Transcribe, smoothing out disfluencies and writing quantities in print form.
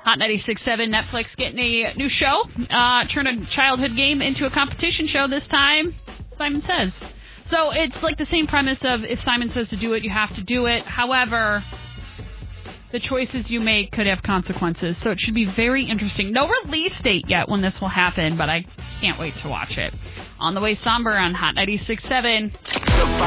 Hot 96.7 Netflix getting a new show. Turn a childhood game into a competition show this time, Simon Says. So it's like the same premise of if Simon says to do it, you have to do it. However, the choices you make could have consequences. So it should be very interesting. No release date yet when this will happen, but I can't wait to watch it. On the way, Somber on Hot 96.7.